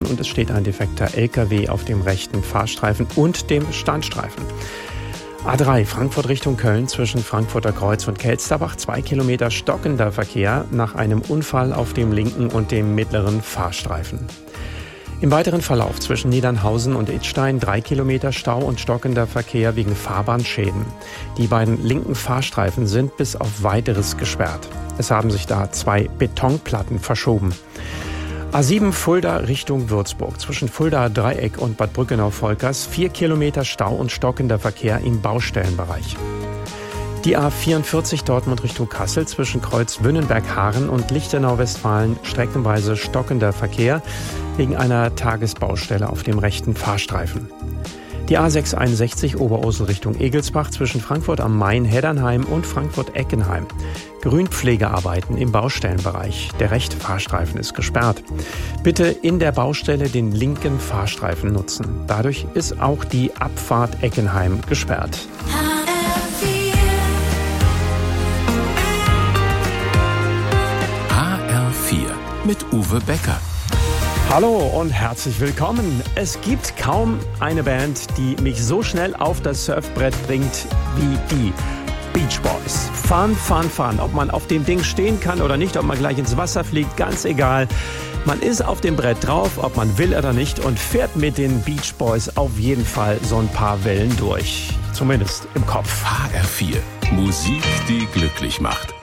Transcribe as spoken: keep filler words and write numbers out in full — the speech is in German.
und es steht ein defekter L K W auf dem rechten Fahrstreifen und dem Standstreifen. A drei Frankfurt Richtung Köln zwischen Frankfurter Kreuz und Kelsterbach, zwei Kilometer stockender Verkehr nach einem Unfall auf dem linken und dem mittleren Fahrstreifen. Im weiteren Verlauf zwischen Niedernhausen und Idstein drei Kilometer Stau und stockender Verkehr wegen Fahrbahnschäden. Die beiden linken Fahrstreifen sind bis auf Weiteres gesperrt. Es haben sich da zwei Betonplatten verschoben. A sieben Fulda Richtung Würzburg zwischen Fuldaer Dreieck und Bad Brückenau-Volkers vier Kilometer Stau und stockender Verkehr im Baustellenbereich. Die A vierundvierzig Dortmund Richtung Kassel zwischen Kreuz Wünnenberg-Haaren und Lichtenau-Westfalen streckenweise stockender Verkehr wegen einer Tagesbaustelle auf dem rechten Fahrstreifen. Die A sechshunderteinundsechzig Oberursel Richtung Egelsbach zwischen Frankfurt am Main, Heddernheim und Frankfurt-Eckenheim. Grünpflegearbeiten im Baustellenbereich. Der rechte Fahrstreifen ist gesperrt. Bitte in der Baustelle den linken Fahrstreifen nutzen. Dadurch ist auch die Abfahrt Eckenheim gesperrt. H R vier mit Uwe Becker. Hallo und herzlich willkommen. Es gibt kaum eine Band, die mich so schnell auf das Surfbrett bringt wie die Beach Boys. Fun, fun, fun. Ob man auf dem Ding stehen kann oder nicht, ob man gleich ins Wasser fliegt, ganz egal. Man ist auf dem Brett drauf, ob man will oder nicht, und fährt mit den Beach Boys auf jeden Fall so ein paar Wellen durch. Zumindest im Kopf. H R vier. Musik, die glücklich macht.